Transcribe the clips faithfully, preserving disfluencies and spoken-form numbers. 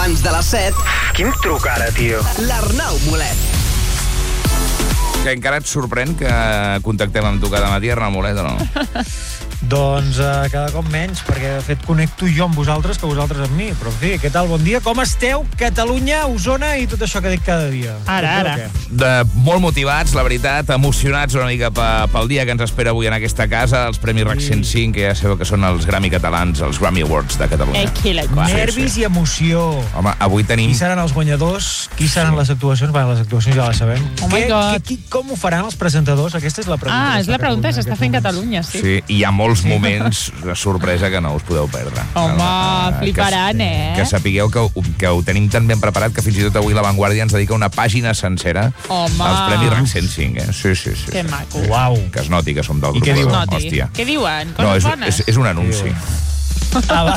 abans de les set... Quin truc ara, tio? L'Arnau Molet. Que encara et sorprèn que contactem amb tu cada matí, Arnau Molet, o no? Doncs uh, cada cop menys, perquè de fet connecto jo amb vosaltres que vosaltres amb mi. Però en fi, què tal? Bon dia. Com esteu? Catalunya, Osona i tot això que dic cada dia. Ara, ara. De, molt motivats, la veritat, emocionats una mica pel dia que ens espera avui en aquesta casa, els Premis RAC cent cinc, que ja sabeu que són els Grammy catalans, els Grammy Awards de Catalunya. Eh, la Nervis sí, sí. i emoció. Home, avui tenim... Qui seran els guanyadors? Qui seran sí. les actuacions? Bé, les actuacions ja les sabem. Oh my God. Què, qui, com ho faran els presentadors? Aquesta és la pregunta. Ah, és la pregunta que s'està fent Catalunya, sí. Sí, i hi ha molts sí. moments de sorpresa que no us podeu perdre. Home, uh, fliparan, que, eh? Que sapigueu que, que ho tenim tan ben preparat que fins i tot avui La Vanguardia ens dedica una pàgina sencera Home. als Premis RAC cent cinc, eh? Sí, sí, sí. Que sí. maco. Uau. Que es noti que som del I grup. què diuen? Hòstia. Què diuen? Coses no, és, bones? és, és un anunci. Ah, va.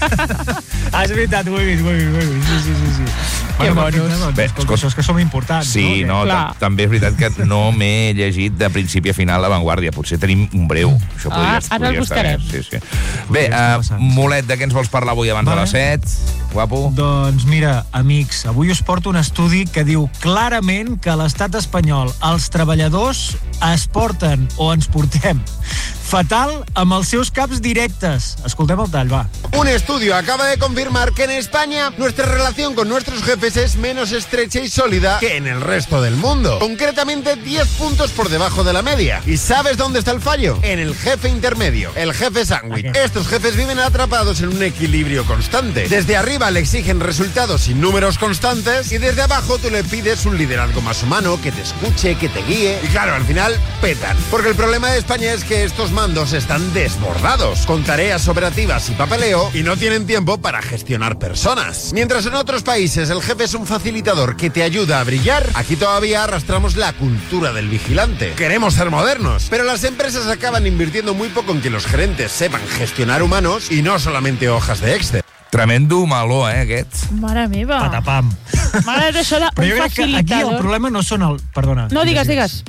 Ah, és veritat, ho he vist, ho he vist, ho he vist. Sí, sí, sí, sí. Que bueno, bonos. Doncs, Bé, escolta, això és que som importants, sí, no? no, no també és veritat que no m'he llegit de principi a final La Vanguardia. Potser tenim un breu. Això podria, Ah, ara el podria estar buscarem. bé. Sí, sí. Bé, uh, Molet, de què ens vols parlar avui abans Vale. de les set? Guapo? Doncs mira, amics, avui us porto un estudi que diu clarament que a l'estat espanyol els treballadors es porten o ens portem fatal amb els seus caps directes. Escoltem el tall, va. Un estudio acaba de confirmar que en España nuestra relación con nuestros jefes es menos estrecha y sólida que en el resto del mundo. Concretamente diez puntos por debajo de la media. ¿Y sabes dónde está el fallo? En el jefe intermedio, el jefe sándwich. Estos jefes viven atrapados en un equilibrio constante. Desde arriba le exigen resultados y números constantes y desde abajo tú le pides un liderazgo más humano, que te escuche, que te guíe. Y claro, al final petan. Porque el problema de España es que estos mandos están desbordados, con tareas operativas y papeleo, y no tienen tiempo para gestionar personas. Mientras en otros países el jefe es un facilitador que te ayuda a brillar, aquí todavía arrastramos la cultura del vigilante. Queremos ser modernos, pero las empresas acaban invirtiendo muy poco en que los gerentes sepan gestionar humanos y no solamente hojas de Excel. Tremendo meló, eh, aquest. Mare meva. Patapam. M'agrada això d'un Però jo crec que aquí facilitador. el problema no són el... Perdona. No, digues, digues.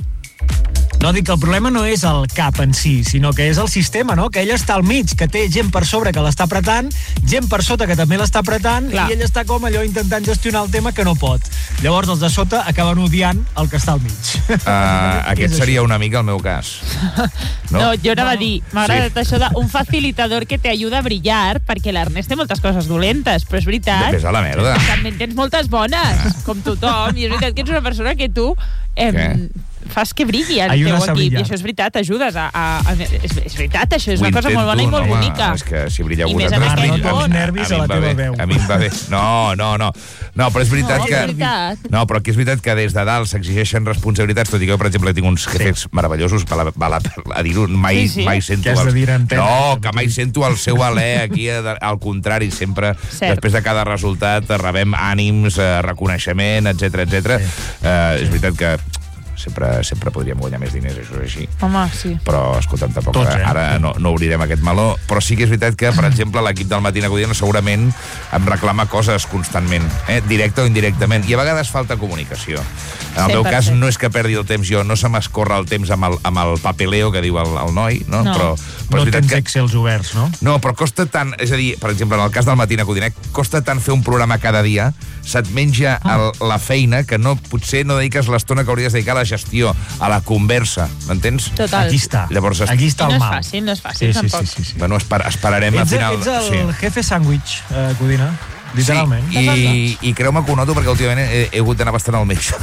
No, dic que el problema no és el cap en si, sinó que és el sistema, no? Que ell està al mig, que té gent per sobre que l'està apretant, gent per sota que també l'està apretant, Clar. i ell està com allò intentant gestionar el tema que no pot. Llavors els de sota acaben odiant el que està al mig. Uh, aquest seria una mica el meu cas. No, no jo anava No. a dir, m'ha agradat sí. això d'un facilitador que te ajuda a brillar, perquè l'Ernest té moltes coses dolentes, però és veritat... Ves a la merda. També en tens moltes bones, com tothom, i és veritat que ets una persona que tu em, fas que brilli el Hay teu una equip, sabrilla. i això és veritat, ajudes a... a, a és, és veritat, això és Ho una cosa molt bona i intento, molt no, home, bonica. És que si brilleu I més vosaltres... en aquest a mi- món. Els nervis a la mi em va teva bé, veu. A mi em va bé. No, no, no. No, però és veritat No, que... és veritat. No, però aquí és veritat que des de dalt s'exigeixen responsabilitats, tot i que jo, per exemple, tinc uns jefes sí. meravellosos, val a, val a, a dir-ho, mai, Sí, sí. mai sento... Què has de dir en antena? No, que mai sento el seu alè aquí, al contrari, sempre, Cert. després de cada resultat, rebem ànims, eh, reconeixement, etcètera, etcètera. Eh, és veritat que sempre, sempre podríem guanyar més diners, això és així. Home, sí. Però, escolta'm, tampoc, Tots, eh? ara no, no obrirem aquest meló, però sí que és veritat que, per exemple, l'equip del Matina Codina segurament em reclama coses constantment, eh? directe o indirectament, i a vegades falta comunicació. En el cent meu per cas cent. no és que perdi el temps jo, no se m'escorre el temps amb el, amb el papeleo que diu el, el noi, no? No. Però, però No és veritat tens que... Excels oberts, no? No, però costa tant, és a dir, per exemple, en el cas del Matina Codinec, costa tant fer un programa cada dia, se't menja el, la feina que no, potser no dediques l'estona que hauries de dedicar a la gestió, a la conversa, m'entens? Total. Aquí està. Llavors, es- Aquí està I no el és mal. fàcil, no és fàcil, sí, sí, tampoc. sí, sí, sí. Bueno, esper esperarem Ets, a final... ets el sí. jefe sàndwich, eh, Codina, literalment. Sí, i, i creu-me que ho noto perquè últimament he, he hagut d'anar bastant al metge.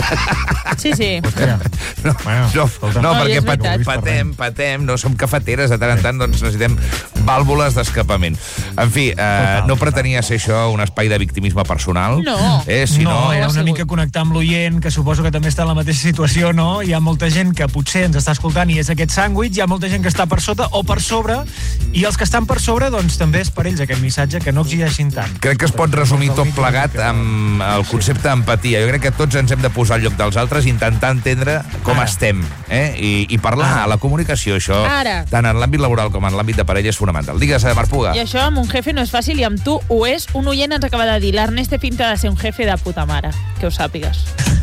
Sí, sí. Hòstia. No, Bueno, no, escolta. no, No, i perquè és pat, veritat. patem, patem, no som cafeteres, de tant en tant doncs necessitem vàlvules d'escapament. En fi, eh, no pretenia ser això un espai de victimisme personal. No. Eh, si no, no, era ho ha una sigut. mica connectar amb l'oient, que suposo que també està en la mateixa situació, no? Hi ha molta gent que potser ens està escoltant i és aquest sàndwich, hi ha molta gent que està per sota o per sobre, i els que estan per sobre, doncs també és per ells aquest missatge, que no exigeixin tant. crec que es pot resumir tot plegat amb el concepte d'empatia. Jo crec que tots ens hem de posar al lloc dels altres, intentar entendre com Ara. estem, eh? I, i parlar, Ara. la comunicació, això, Ara. tant en l'àmbit laboral com en l'àmbit de parella, és fonamental. Digues, eh, Marc Puga. I això amb un jefe no és fàcil i amb tu ho és. Un oient ens acaba de dir, l'Ernest té pinta de ser un jefe de puta mare, que ho sàpigues.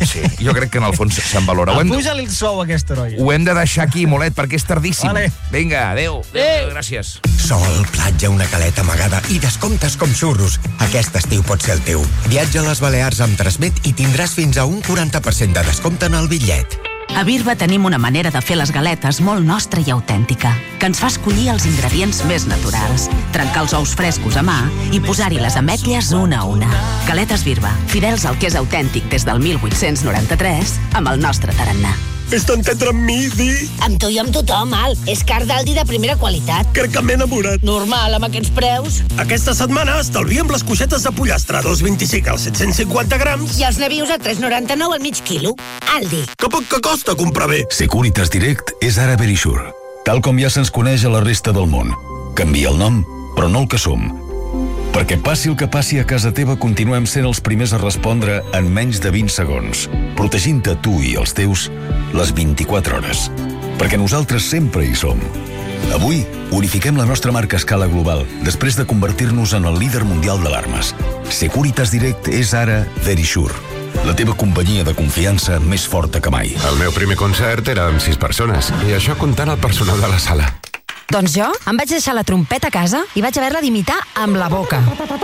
Sí, jo crec que en el fons se'n valora. Ho hem, Puja-li el sou a aquest heroi. ho hem de deixar aquí, Molet, perquè és tardíssim. Vale. Vinga, adéu. adéu. Gràcies. Sol, platja, una caleta amagada i descomptes com xurros. Aquest estiu pot ser el teu. Viatja a les Balears amb Transmet i tindràs fins a un quaranta per cent de descompte en el bitllet. A Birba tenim una manera de fer les galetes molt nostra i autèntica, que ens fa escollir els ingredients més naturals, trencar els ous frescos a mà i posar-hi les ametlles una a una. Galetes Birba, fidels al que és autèntic des del mil vuit-cents noranta-tres, amb el nostre tarannà. És tan tendre amb mi, Di. Amb tu i amb tothom, Al. És carn d'Aldi de primera qualitat. Crec que m'he enamorat. Normal, amb aquests preus. Aquesta setmana estalviem les coixetes de pollastre a dos coma vint-i-cinc als set cents cinquanta grams. I els navius a tres coma noranta-nou al mig quilo. Aldi. Que poc que costa comprar bé. Securitas Direct és ara Verisure. Tal com ja se'ns coneix a la resta del món. Canvia el nom, però no el que som. Perquè passi el que passi a casa teva, continuem sent els primers a respondre en menys de vint segons, protegint-te tu i els teus les vint-i-quatre hores. Perquè nosaltres sempre hi som. Avui, unifiquem la nostra marca a escala global, després de convertir-nos en el líder mundial d'alarmes. Securitas Direct és ara Verisure, la teva companyia de confiança més forta que mai. El meu primer concert era amb sis persones, i això comptant el personal de la sala. Doncs jo em vaig deixar la trompeta a casa i vaig haver-la d'imitar amb la boca.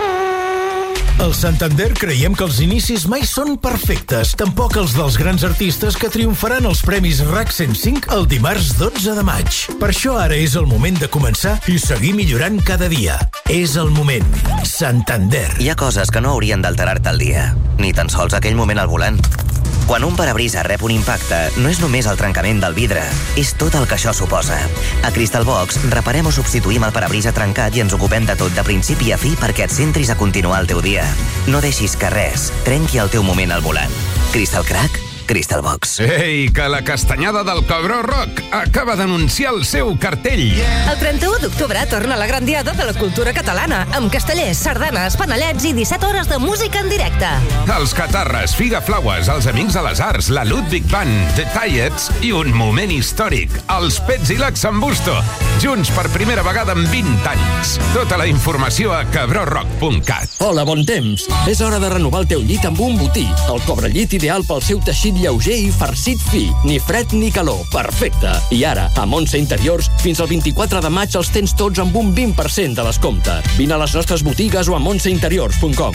Al Santander creiem que els inicis mai són perfectes, tampoc els dels grans artistes que triomfaran als Premis R A C cent cinc el dimarts dotze de maig. Per això ara és el moment de començar i seguir millorant cada dia. És el moment. Santander. Hi ha coses que no haurien d'alterar-te el dia, ni tan sols aquell moment al volant. Quan un parabrisa rep un impacte, no és només el trencament del vidre, és tot el que això suposa. A Crystal Box reparem o substituïm el parabrisa trencat i ens ocupem de tot de principi a fi perquè et centris a continuar el teu dia. No deixis que res trenqui el teu moment al volant. Crystal Crack, Crystal Box. Ei, que la castanyada del Cabró Rock acaba d'anunciar el seu cartell. El trenta-u d'octubre torna la gran diada de la cultura catalana, amb castellers, sardanes, panellets i disset hores de música en directe. Els Catarres, Figaflaues, els Amics de les Arts, la Ludwig Band, The Tiets i un moment històric, els Pets i l'Axambusto, junts per primera vegada en vint anys. Tota la informació a cabró rock punt cat. Hola, bon temps. És hora de renovar el teu llit amb un botí. El cobrellit ideal pel seu teixit lleuger i farcit fi. Ni fred ni calor. Perfecte. I ara, a Montse Interiors, fins al vint-i-quatre de maig els tens tots amb un vint per cent de descompte. Vine a les nostres botigues o a montse interiors punt com.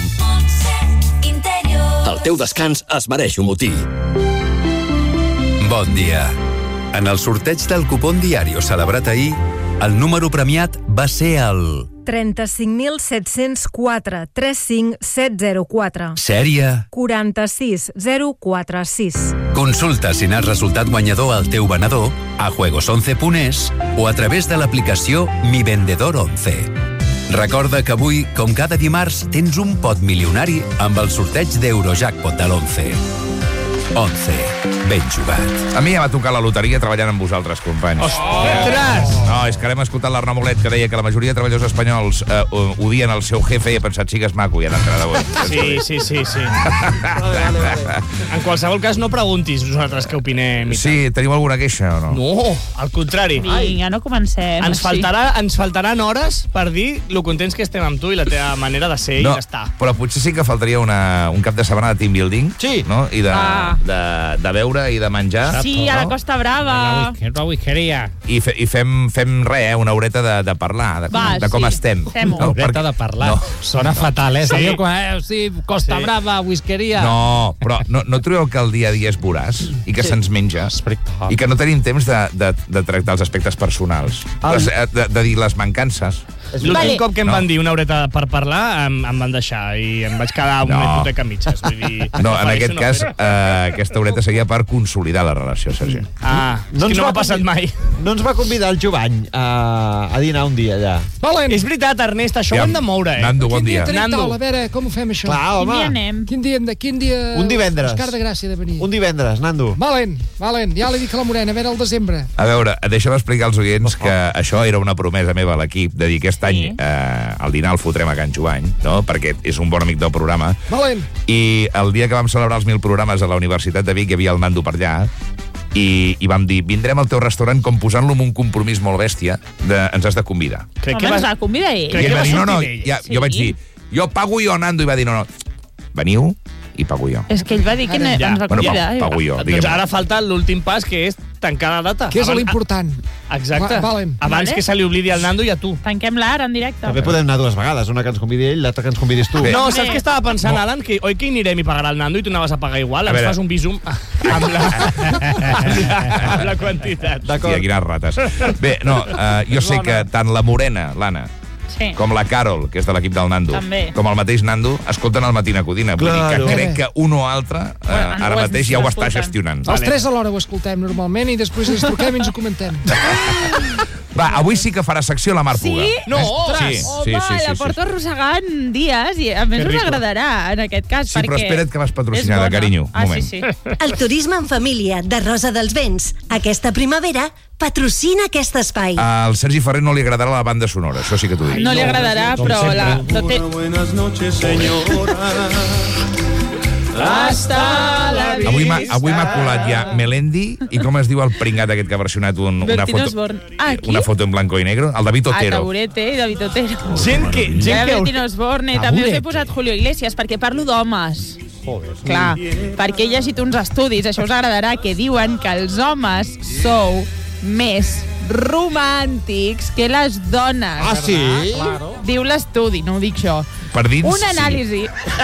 El teu descans es mereix un botí. Bon dia. En el sorteig del cupón Diario celebrat ahir, el número premiat va ser el... trenta-cinc mil set-cents quatre, tres cinc set zero quatre. Sèrie... quaranta-sis zero quatre sis. Consulta si n'has resultat guanyador al teu venedor a juegos once punt es o a través de l'aplicació Mi Vendedor once. Recorda que avui, com cada dimarts, tens un pot milionari amb el sorteig d'Eurojackpot de l'once. onze. Ben jugat. A mi ja va tocar la loteria treballant amb vosaltres, companys. Ostres! No, és que ara hem escoltat l'Arnau Molet que deia que la majoria de treballadors espanyols eh, odien el seu jefe i he pensat, sí que és maco, i ara entrarà avui. Sí, sí, sí, sí. Vale, vale, vale. En qualsevol cas, no preguntis nosaltres què opinem. Sí, tenim alguna queixa o no? No, al contrari. Vinga, no comencem. Ens, faltarà, ens faltaran hores per dir lo contents que estem amb tu i la teva manera de ser no, i d'estar. Però potser sí que faltaria una, un cap de setmana de team building, sí. No? I de, Ah. de, de beure i de menjar. Sí, a la Costa Brava. Una whiskeria. I, fe, i fem, fem res, eh, una horeta de, de parlar, de, Va, de com sí, estem. Una horeta de parlar. No. Sona fatal, eh? Sí. Sí, eh? sí Costa Sí. Brava, whiskeria. No, però no, no trobeu que el dia a dia és voraç i que Sí. se'ns menja i que no tenim temps de, de, de tractar els aspectes personals, El- les, de, de dir les mancances. L'últim Vale. cop que em No. van dir una horeta per parlar, em, em van deixar i em vaig quedar un No. minut a mitges. Vull dir, No, en prefereixo aquest no cas, fer-ho. eh, aquesta horeta seria per consolidar la relació, Sergi. Ah, és que ens no va m'ha passat convi- mai. No ens va convidar el Jovany a, a dinar un dia allà. Valent. És veritat, Ernest, això Ja, ho hem de moure, eh? Nando, bon Quin dia. tenim Nando. taula? A veure, com ho fem, això? Clar, home. Quin dia anem? Quin dia, hem de, quin dia... Un divendres. Oscar de Gràcia de venir. Un divendres, Nando. Valent, valent. Ja li dic a la Morena, a veure el desembre. A veure, deixa'm explicar als oients que això era una promesa meva a l'equip, de dir aquest any eh, el dinar el fotrem a Can Jovany, no? Perquè és un bon amic del programa. Valent. I el dia que vam celebrar els mil programes a la Universitat de Vic hi havia el Nando per allà i, i vam dir, vindrem al teu restaurant com posant-lo amb un compromís molt bèstia de, ens has de convidar. Crec Home, ens va convidar ell. I ell va dir, no, no, ja, Sí. jo vaig dir, jo pago jo, Nando, i va dir, no, no, veniu, i pago jo. És que ell va dir que ne- Ja. ens va Bueno, convidar. pa- pago jo, Doncs diguem. ara falta l'últim pas, que és tancar la data. Que és Abans- l'important. Exacte. Va- valen. Abans Vale. que se li oblidi al Nando i a tu. Tanquem-la ara en directe. També podem anar dues vegades, una que ens convidi ell, l'altra que ens convidis tu. No, saps què estava pensant, Alan? Que oi que hi anirem i pagarà el Nando i tu anaves a pagar igual? A Ens veure. fas un bisum amb la, amb la, amb la quantitat. Hòstia, quines rates. Bé, no, uh, jo sé que tant la Morena, l'Anna, Sí. com la Carol, que és de l'equip del Nando, També. com el mateix Nando, escolten el Matina Codina. Vull dir Claro. que crec que un o altre uh, Bueno, ara ho mateix ja ho està escolten. gestionant. Els tres alhora ho escoltem normalment i després ens truquem i ens ho comentem. Va, avui sí que farà secció la Mar Sí? Puga. No! Sí, Home, sí, sí, sí, la sí. porto arrossegant dies i a més Que us rico. agradarà en aquest cas. Sí, però perquè espera't que vas és patrocinada, bona. carinyo. Un Ah, moment. sí, sí. El turisme en família de Rosa dels Vents. Aquesta primavera patrocina aquest espai. Al Sergi Ferrer no li agradarà la banda sonora, això sí que t'ho dic. No li agradarà, però la... Però té... Buenas noches, señora. Hasta la vista. Avui m'ha avui m'ha colat ja Melendi i com es diu el pringat aquest que ha versionat un, una, Bertín foto, Osborne. Ah, aquí? una foto en blanco i negro? El David A Otero. Taburete i David Otero. Gent que... Gent Ja que... Bertín Osborne, també us he posat Julio Iglesias, perquè parlo d'homes. Clar, perquè he llegit uns estudis, això us agradarà, que diuen que els homes sou més romàntics que les dones. Ah, sí? Diu l'estudi, no ho dic jo. Per dins, Un sí. anàlisi.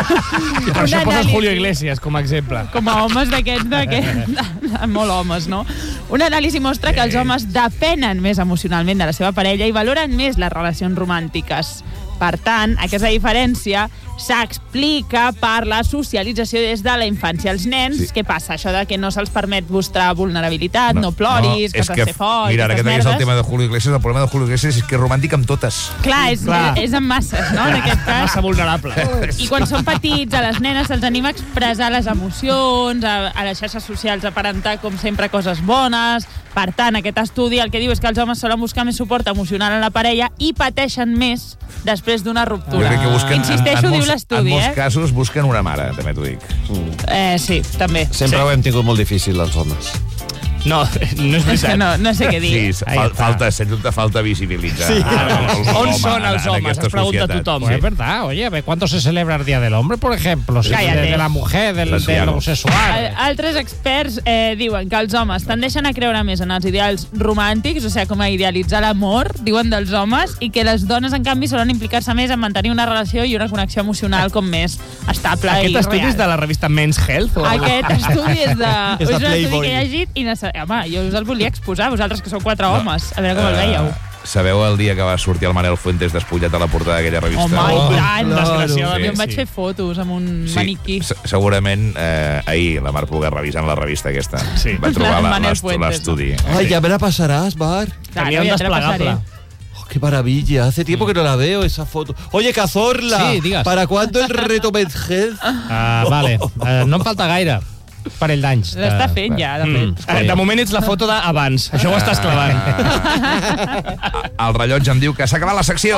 Per Un això poses anàlisi. Julio Iglesias com a exemple. Com a homes d'aquests, d'aquests, molt homes, no? Un anàlisi mostra que els homes depenen més emocionalment de la seva parella i valoren més les relacions romàntiques. Per tant, aquesta diferència s'explica per la socialització des de la infància. Els nens, Sí. què passa? Això de que no se'ls permet mostrar vulnerabilitat, no, no ploris, que és has de ser fort, mira, ara que aquestes deies el merdes. tema de Julio Iglesias, el problema de Julio Iglesias és que és romàntic amb totes. Clar, és, Clar. és en masses, no?, en aquest cas. Massa vulnerable. I quan són petits, a les nenes se'ls anima a expressar les emocions, a, a les xarxes socials a aparentar, com sempre, coses bones. Per tant, aquest estudi el que diu és que els homes solen buscar més suport emocional en la parella i pateixen més després d'una Jo ruptura. crec que busquen, Insisteixo, en, en, diu molts, en l'estudi, molts eh? casos busquen una mare, també t'ho dic. Eh, sí, també. Sempre sí. ho hem tingut molt difícil, els homes. No, no és És que veritat. no, no sé què dir. Sí, fal, falta, sens dubte, falta visibilitzar. Sí. el- el- On l'home són en- els en homes? aquesta Es pregunta societat. tothom. Sí. Es verdad, oye, a ver, ¿cuándo se celebra el Día del Hombre, por ejemplo? Sí, Cállate. de, de la mujer, del, del Lesbiano. homosexual. Al- Altres experts eh, diuen que els homes tendeixen a creure més en els ideals romàntics, o sigui, com a idealitzar l'amor, diuen dels homes, i que les dones, en canvi, solen implicar-se més en mantenir una relació i una connexió emocional com més estable Aquest i estudi real. és de la revista Men's Health? O... Aquest estudi és de... És de és un estudi Playboy. que he llegit i... Nece... Home, jo us el volia exposar, vosaltres que sou quatre homes. A veure com el veieu. Eh, sabeu el dia que va sortir el Manel Fuentes despullat a la portada d'aquella revista? Home, i tant! desgraciadament, Jo em vaig sí. fer fotos amb un Sí, maniquí. se- segurament eh, ahir la Mar Puga, revisant la revista aquesta, Sí. va trobar la- Manel l'est- Fuentes. l'estudi. Ay, ya me la pasarás, Mar. Claro, Tenía un ja te la desplegable. pasaré. Oh, qué maravilla. Hace tiempo que no la veo, esa foto. Oye, Cazorla. Sí, digas. ¿Para cuándo el reto Medhead? Ah, vale, eh, no em falta gaire. Un parell d'anys. L'està de- fent ja, de Mm. fet. Eh, De moment ets la foto d'abans. Això ho estàs clavant. El rellotge em diu que s'ha acabat la secció.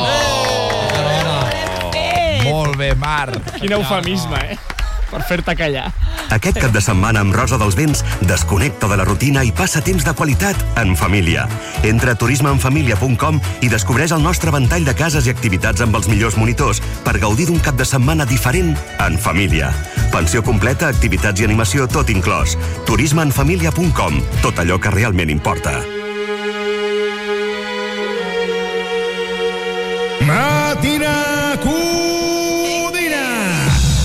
Molt bé, Mar. Quin eufemisme, eh? Per fer-te callar. Aquest cap de setmana amb Rosa dels Vents desconnecta de la rutina i passa temps de qualitat en família. Entra a turisme en família punt com i descobreix el nostre ventall de cases i activitats amb els millors monitors per gaudir d'un cap de setmana diferent en família. Pensió completa, activitats i animació, tot inclòs. turisme en família punt com. Tot allò que realment importa. Matina Codina.